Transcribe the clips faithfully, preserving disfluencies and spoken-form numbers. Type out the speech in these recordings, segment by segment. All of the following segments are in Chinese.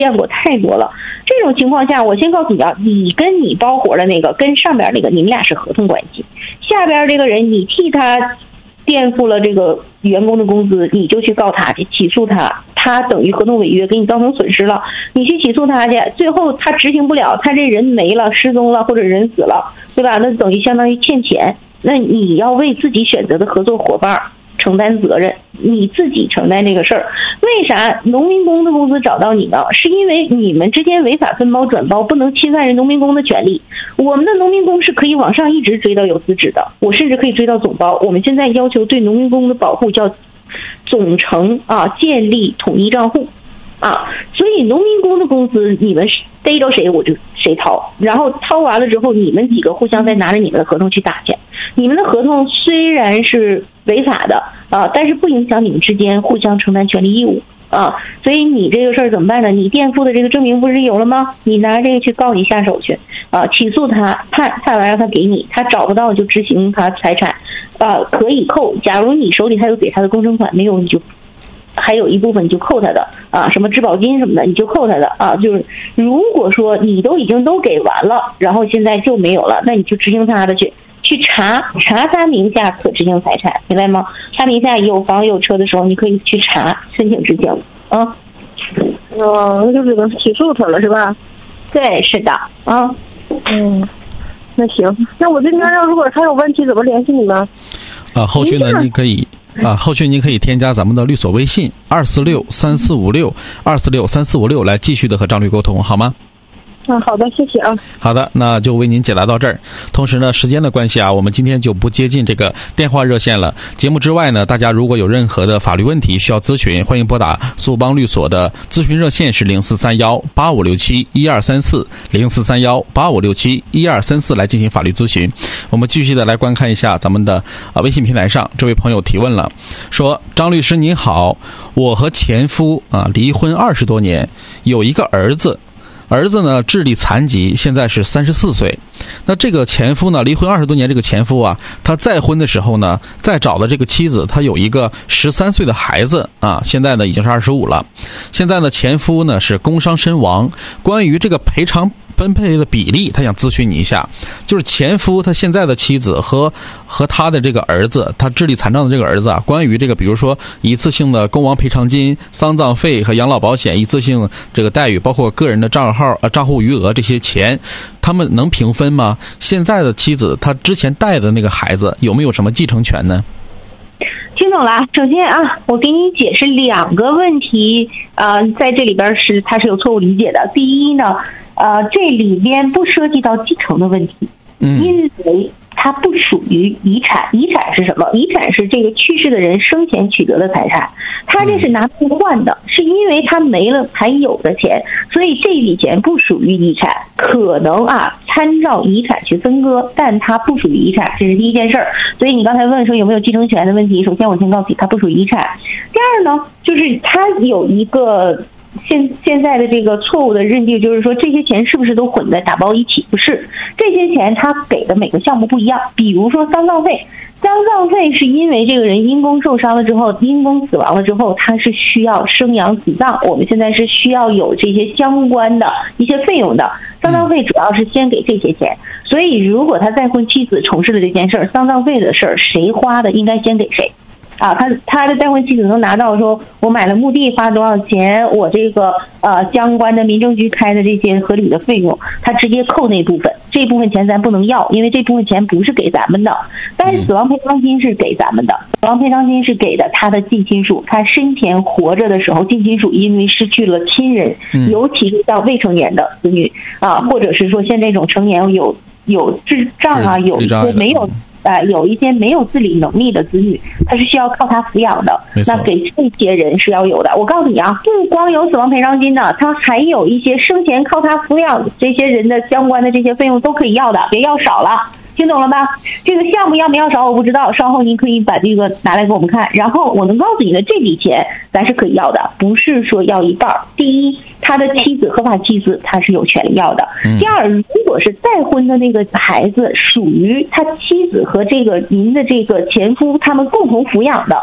见过太多了。这种情况下，我先告诉你啊，你跟你包活的那个跟上边那个，你们俩是合同关系，下边这个人你替他垫付了这个员工的工资，你就去告他去起诉他，他等于合同违约，给你造成损失了，你去起诉他去，最后他执行不了，他这人没了失踪了或者人死了，对吧？那等于相当于欠钱，那你要为自己选择的合作伙伴承担责任，你自己承担这个事儿。为啥农民工的公司找到你呢？是因为你们之间违法分包转包，不能侵犯人农民工的权利。我们的农民工是可以往上一直追到有资质的，我甚至可以追到总包。我们现在要求对农民工的保护叫总成啊，建立统一账户啊，所以农民工的工资你们逮着谁我就谁掏，然后掏完了之后，你们几个互相再拿着你们的合同去打去。你们的合同虽然是违法的啊，但是不影响你们之间互相承担权利义务啊。所以你这个事儿怎么办呢？你垫付的这个证明不是有了吗？你拿这个去告你下手去啊，起诉他，判判完让他给你，他找不到就执行他财产啊，可以扣。假如你手里还有给他的工程款，没有你就。还有一部分就扣他的啊，什么质保金什么的你就扣他的啊。就是如果说你都已经都给完了，然后现在就没有了，那你就执行他的去去查查他名下可执行财产，明白吗？他名下有房有车的时候，你可以去查申请执行啊。 哦，那就只能起诉他了是吧？ 对，是的啊。 嗯，那行，那我这边要如果他有问题怎么联系你们？ 啊，后续呢，你可以啊，后续您可以添加咱们的律所微信二四六三四五六二四六三四五六来继续的和张律沟通，好吗？ 啊，好的，谢谢啊。 好的，那就为您解答到这儿。同时呢，时间的关系啊，我们今天就不接近这个电话热线了。节目之外呢，大家如果有任何的法律问题需要咨询，欢迎拨打苏邦律所的咨询热线是零四三幺八五六七一二三四零四三幺八五六七一二三四来进行法律咨询。我们继续的来观看一下咱们的啊微信平台上，这位朋友提问了，说张律师您好，我和前夫啊离婚二十多年，有一个儿子。儿子呢智力残疾，现在是三十四岁。那这个前夫呢，离婚二十多年，这个前夫啊，他再婚的时候呢，再找的这个妻子，他有一个十三岁的孩子啊，现在呢已经是二十五了。现在呢，前夫呢是工伤身亡。关于这个赔偿分配的比例，他想咨询你一下，就是前夫他现在的妻子和和他的这个儿子，他智力残障的这个儿子啊，关于这个比如说一次性的工亡赔偿金、丧葬费和养老保险一次性这个待遇，包括个人的账号呃账户余额这些钱，他们能平分吗？现在的妻子他之前带的那个孩子有没有什么继承权呢？ 听懂了。首先啊，我给你解释两个问题，呃，在这里边是它是有错误理解的。第一呢，呃，这里边不涉及到继承的问题， 嗯， 因为它不属于遗产。遗产是什么？遗产是这个去世的人生前取得的财产，他这是拿去换的，是因为他没了才有的钱，所以这笔钱不属于遗产，可能啊参照遗产去分割，但它不属于遗产，这是第一件事儿。所以你刚才问说有没有继承权的问题，首先我先告诉你，它不属于遗产。第二呢，就是它有一个现现在的这个错误的认定，就是说这些钱是不是都混在打包一起？不是，这些钱他给的每个项目不一样。比如说丧葬费，丧葬费是因为这个人因公受伤了之后，因公死亡了之后，他是需要生养死葬，我们现在是需要有这些相关的一些费用的。丧葬费主要是先给这些钱，所以如果他再婚妻子从事了这件事儿，丧葬费的事儿谁花的应该先给谁。啊，他他的再婚妻子能拿到说，我买了墓地花多少钱，我这个呃相关的民政局开的这些合理的费用，他直接扣那部分，这部分钱咱不能要，因为这部分钱不是给咱们的。但是死亡赔偿金是给咱们的，死亡赔偿金是给的他的近亲属，他生前活着的时候，近亲属因为失去了亲人，尤其是像未成年的子女啊，或者是说像这种成年有有智障啊，有一些没有。呃，有一些没有自理能力的子女，他是需要靠他抚养的，那给这些人是要有的。我告诉你啊，不光有死亡赔偿金的，他还有一些生前靠他抚养这些人的相关的这些费用都可以要的，别要少了。听懂了吧？这个项目要不要少我不知道，稍后您可以把这个拿来给我们看。然后我能告诉你的，这笔钱咱是可以要的，不是说要一半。第一，他的妻子合法妻子他是有权利要的。第二，如果是再婚的那个孩子属于他妻子和这个您的这个前夫他们共同抚养的，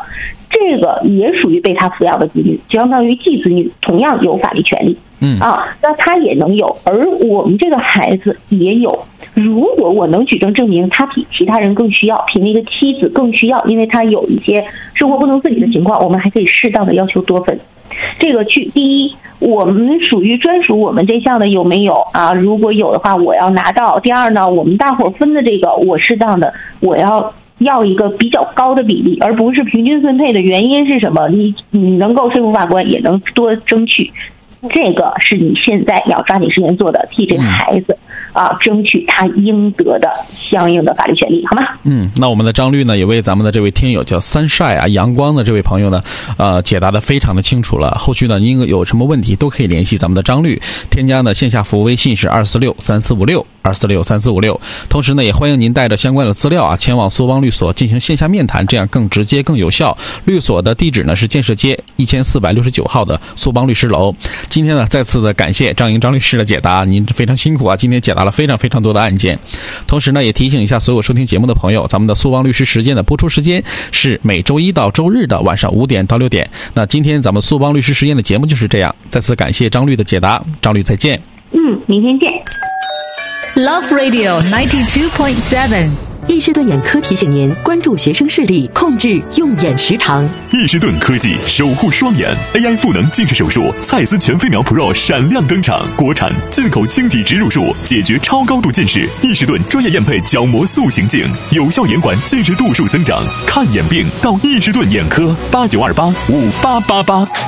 这个也属于被他抚养的子女，相当于继子女，同样有法律权利。 嗯啊，那他也能有，而我们这个孩子也有。如果我能举证证明他比其他人更需要，比那个妻子更需要，因为他有一些生活不能自理的情况，我们还可以适当的要求多分。这个去第一，我们属于专属我们这项的有没有啊？如果有的话，我要拿到。第二呢，我们大伙儿分的这个，我适当的我要要一个比较高的比例，而不是平均分配的原因是什么？你你能够说服法官，也能多争取。这个是你现在要抓紧时间做的，替这个孩子啊争取他应得的相应的法律权利，好吗？ 嗯，那我们的张律呢，也为咱们的这位听友叫三晒啊阳光的这位朋友呢，呃，解答的非常的清楚了。后续呢，您有什么问题都可以联系咱们的张律，添加呢线下服务微信是二四六三四五六二四六三四五六。同时呢，也欢迎您带着相关的资料啊，前往苏邦律所进行线下面谈，这样更直接更有效。律所的地址呢是建设街一千四百六十九号的苏邦律师楼。今天呢，再次的感谢张莹张律师的解答，您非常辛苦啊，今天解答了非常非常多的案件。同时呢，也提醒一下所有收听节目的朋友，咱们的苏邦律师时间的播出时间是每周一到周日的晚上五点到六点。那今天咱们苏邦律师时间的节目就是这样，再次感谢张律的解答，张律再见。 嗯，明天见。 Love Radio ninety two point seven。 易士顿眼科提醒您关注学生视力，控制用眼时长。 易士顿科技守护双眼 A I 赋能近视手术，蔡司全飞秒 Pro 闪亮登场，国产进口晶体植入术，解决超高度近视。易士顿专业验配角膜塑形镜，有效延缓近视度数增长。看眼病到易士顿眼科，八九二八五八八八。